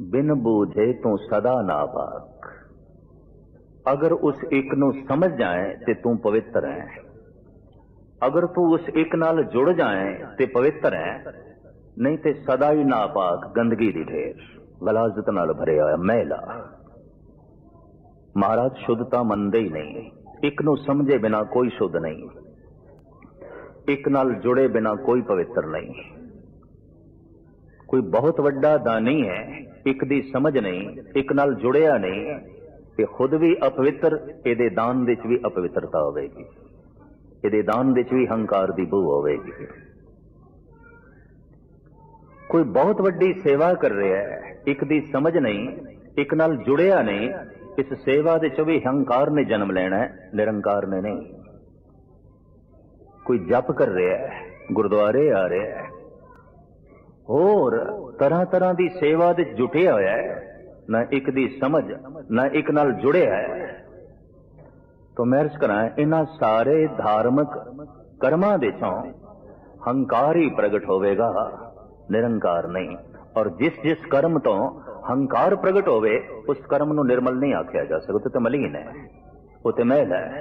बिन बूझे तू सदा नापाक। अगर उस एक नू समझ जाए ते तू पवित्र है। अगर तू उस एक नाल जुड़ जाए ते पवित्र है, नहीं ते सदा ही नापाक, गंदगी दी ढेर, गलाजत नाल भरे होया मैला। महाराज शुद्धता मनदे ही नहीं। एक नू समझे बिना कोई शुद्ध नहीं, एक नाल जुड़े बिना कोई पवित्र नहीं। कोई बहुत वड्डा दानी है, एक दी समझ नहीं, एक नाल जुड़िया नहीं, ते खुद भी अपवित्र, इहदे दान दे च भी अपवित्रता होवेगी, इहदे दान दे च भी हंकार दी बू होवेगी। कोई बहुत वड्डी सेवा कर रहा है, एक दी समझ नहीं, एक नाल जुड़िया नहीं, इस सेवा दे च भी हंकार ने जन्म लेना है, निरंकार ने नहीं। कोई जप कर रहा है, गुरुद्वारे आ रहा है, और तरह तरह की सेवा दे जुटिया होया है, ना एक दी समझ, ना एक नाल जुड़िया है, तो मैं अर्ज करा इन्हां सारे धार्मिक कर्मां दे चों हंकार ही प्रगट होवेगा, निरंकार नहीं। और जिस जिस कर्म तो हंकार प्रगट होवे, उस कर्म नूं निर्मल नहीं आख्या जा सकता, तो मलीन है, वो तो मैला है।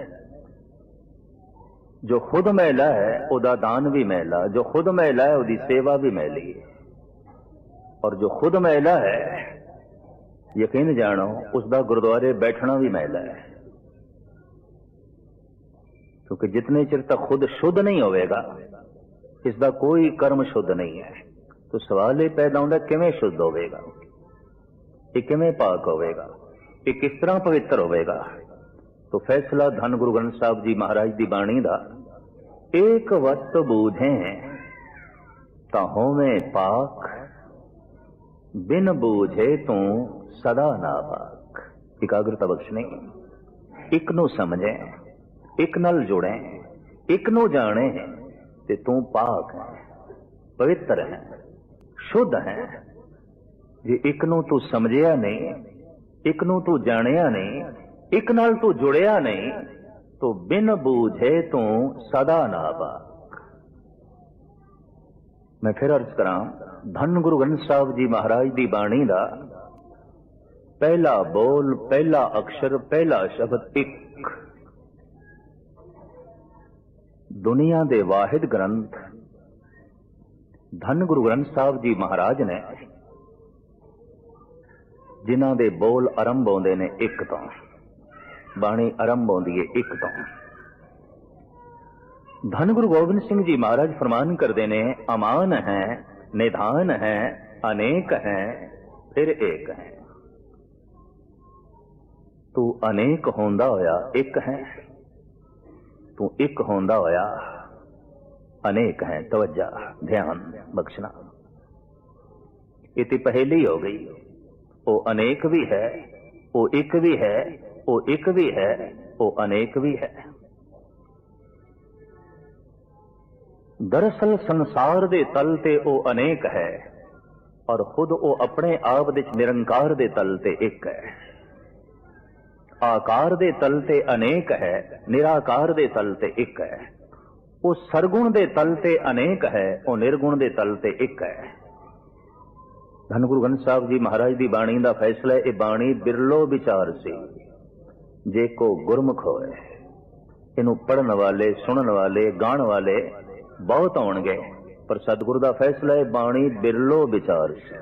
जो खुद मैला है उदा दान भी मैला, जो खुद मैला है उदी सेवा भी मैली है। और जो खुद मैला है, यकीन जानो उसका गुरुद्वारे बैठना भी मैला है, क्योंकि जितने चिर तक खुद शुद्ध नहीं होवेगा, इसका कोई कर्म शुद्ध नहीं है। तो सवाल ये पैदा होता किवें शुद्ध होवेगा, ये किवें पाक होवेगा, ये किस तरह पवित्र होवेगा। तो फैसला धन गुरु ग्रंथ साहब जी महाराज की बाणी का, एक वस्त बूझे तां होवें पाक, बिन बूझे तू सदा नापाक। एकाग्रता बख्शनी, एक नू समझे, एक नाल जुड़े, एक नू जाने, ते तू पाक है, पवित्र है, शुद्ध है। जे एक नू तू समझिया नहीं, एक नू तू जानिया नहीं, एक नाल तू जुड़िया नहीं, तो बिन बूझे तू सदा नापाक। मैं फिर अर्ज करा, धन गुरु ग्रंथ साहब जी महाराज की बाणी का पहला बोल, पहला अक्षर, पहला शब्द एक। दुनिया दे वाहिद ग्रंथ धन गुरु ग्रंथ साहब जी महाराज ने, जिन्हां दे बोल आरंभ होंदे ने एक तो, बाणी आरंभ होंदी है एक तो। धन गुरु गोबिंद सिंह जी महाराज फरमान करते ने, अमान है, निधान है, अनेक है, फिर एक है। तू अनेक होंदा होया एक है, तू एक होंदा होया अनेक है। तवज्जा, ध्यान बख्शना, इतनी पहेली हो गई। वो अनेक भी है, वो एक भी है, वो एक भी है, वो अनेक भी है। दरअसल संसार दे तल ते वो अनेक है, और खुद वो अपने आप दे निरंकार दे तल ते एक है। आकार दे तल ते अनेक है, निराकार दे तल ते एक है। वो सरगुण दे तल ते अनेक है, वो निर्गुण दे तल ते एक है। धन गुरु ग्रंथ साहब जी महाराज की बाणी का फैसला, ये बाणी बिरलो विचार सी, जे को गुरमुख होए। इनू पढ़न वाले, सुनन वाले, गाण वाले बहुत होणगे, पर सतगुरु का फैसला है बाणी बिरलो विचार सी।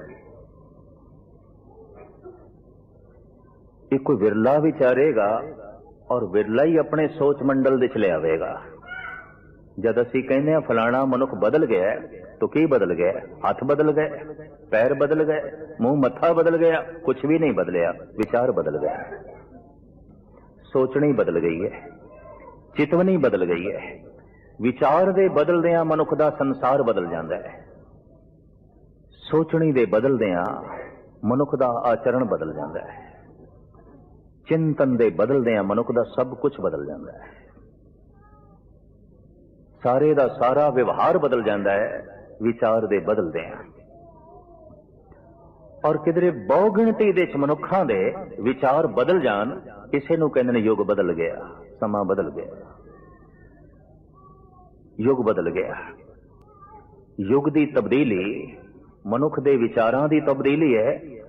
कोई विरला विचारेगा और विरला ही अपने सोच मंडल दे चले आवेगा। जद असी कहने फलाना मनुख बदल गया, तो की बदल गया? हाथ बदल गए, पैर बदल गए, मुंह मत्था बदल गया? कुछ भी नहीं बदलिया, विचार बदल गया, सोचनी बदल गई है, चितवनी बदल गई है। विचार दे बदलदियां मनुख दा संसार बदल जाता है, सोचनी दे बदलदियां मनुख दा आचरण बदल जाता है, चिंतन दे बदलदियां मनुख दा सब कुछ बदल जाता है, सारे दा सारा व्यवहार बदल जाता है विचार दे बदलदियां। और किधरे बहुगिणती दे मनुखां दे विचार बदल जान, इसे नूं कहंदे ने युग बदल गया, समा बदल गया, युग बदल गया। युग दी तब्दीली मनुख दे विचारां दी तब्दीली है,